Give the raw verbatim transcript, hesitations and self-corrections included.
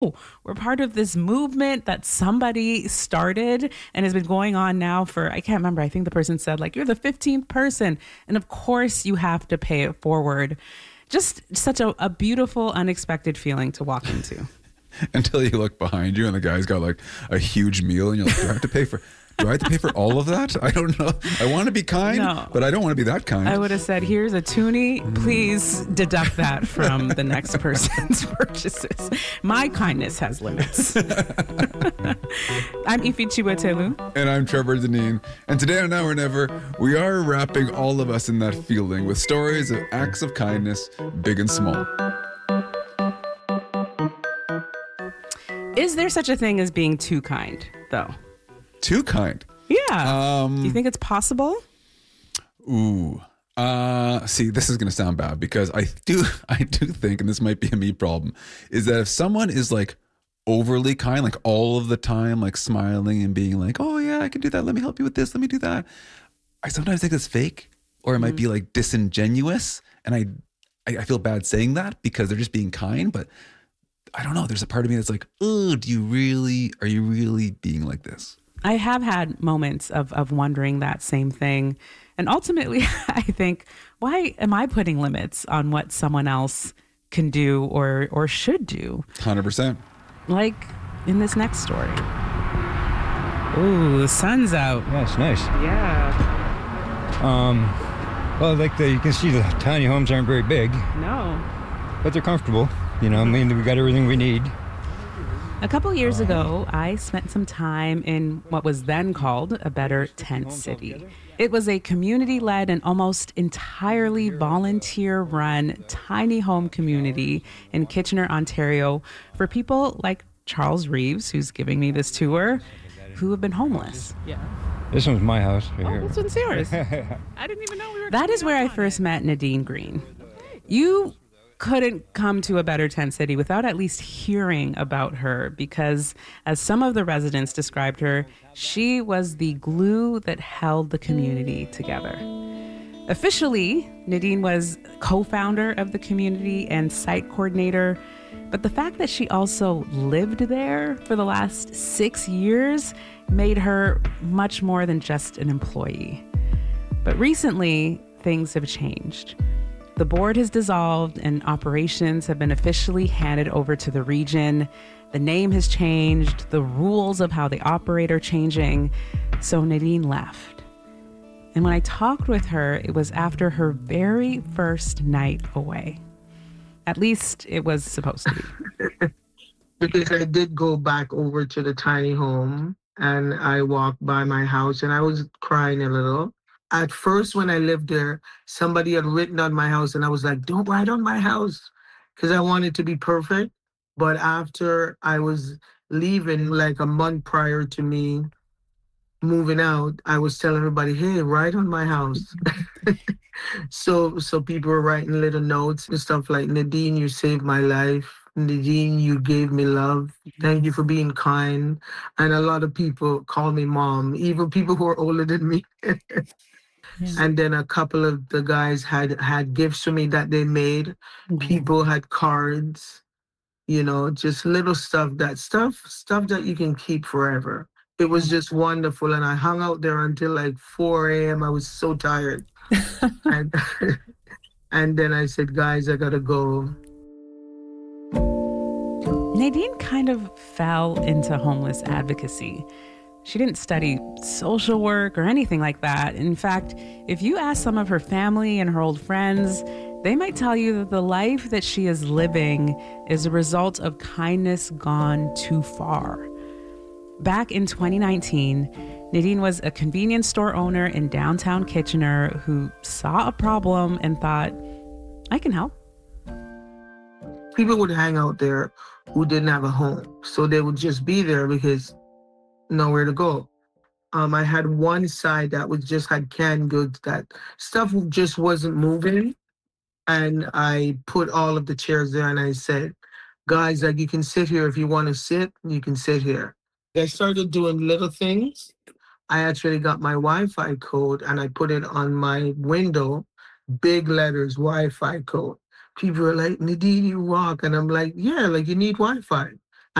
we're part of this movement that somebody started and has been going on now for, I can't remember. I think the person said, like, you're the fifteenth person. And of course, you have to pay it forward. Just such a, a beautiful, unexpected feeling to walk into. Until you look behind you and the guy's got like a huge meal and you're like, do I have to pay for do I have to pay for all of that? I don't know. I want to be kind, no. but I don't want to be that kind. I would have said, here's a toonie. Please deduct that from the next person's purchases. My kindness has limits. I'm Ifi Chiwetelu. And I'm Trevor Deneen. And today on Now or Never, we are wrapping all of us in that feeling with stories of acts of kindness, big and small. Is there such a thing as being too kind, though? Too kind? Yeah. Um, do you think it's possible? Ooh. Uh, see, this is going to sound bad because I do, I do think, and this might be a me problem, is that if someone is like overly kind, like all of the time, like smiling and being like, oh yeah, I can do that. Let me help you with this. Let me do that. I sometimes think it's fake, or it might mm-hmm. be like disingenuous. And I, I, I feel bad saying that because they're just being kind, but I don't know. There's a part of me that's like, oh, do you really, are you really being like this? I have had moments of, of wondering that same thing. And ultimately, I think, why am I putting limits on what someone else can do or, or should do? one hundred percent. Like in this next story. Ooh, the sun's out. Yeah, it's nice. Yeah. Um, well, like the, you can see the tiny homes aren't very big. No. But they're comfortable. You know, I mean, we got everything we need. A couple years ago, I spent some time in what was then called a Better Tent City. It was a community-led and almost entirely volunteer-run tiny home community in Kitchener, Ontario, for people like Charles Reeves, who's giving me this tour, who have been homeless. Yeah. This one's my house right oh, here. This one's yours. I didn't even know we were. That is where I first met Nadine Green. You couldn't come to a Better Tent City without at least hearing about her because, as some of the residents described her, she was the glue that held the community together. Officially, Nadine was co-founder of the community and site coordinator, but the fact that she also lived there for the last six years made her much more than just an employee. But recently, things have changed. The board has dissolved and operations have been officially handed over to the region. The name has changed. The rules of how they operate are changing. So Nadine left. And when I talked with her, it was after her very first night away. At least it was supposed to be. Because I did go back over to the tiny home and I walked by my house and I was crying a little. At first, when I lived there, somebody had written on my house and I was like, don't write on my house because I wanted to be perfect. But after I was leaving, like a month prior to me moving out, I was telling everybody, hey, write on my house. so so people were writing little notes and stuff like, Nadine, you saved my life. Nadine, you gave me love. Thank you for being kind. And a lot of people call me mom, even people who are older than me. Yeah. And then a couple of the guys had had gifts for me that they made. Mm-hmm. People had cards, you know, just little stuff that stuff, stuff that you can keep forever. It was just wonderful. And I hung out there until like four a.m. I was so tired. and, and then I said, guys, I gotta go. Nadine kind of fell into homeless advocacy. She didn't study social work or anything like that. In fact, if you ask some of her family and her old friends, they might tell you that the life that she is living is a result of kindness gone too far. Back in twenty nineteen, Nadine was a convenience store owner in downtown Kitchener who saw a problem and thought, I can help. People would hang out there who didn't have a home. So they would just be there because nowhere to go. Um, I had one side that was just had canned goods, that stuff just wasn't moving. And I put all of the chairs there and I said, guys, like you can sit here if you want to sit, you can sit here. I started doing little things. I actually got my Wi-Fi code and I put it on my window, big letters, Wi-Fi code. People are like, Nadine, you rock. And I'm like, yeah, like you need Wi-Fi.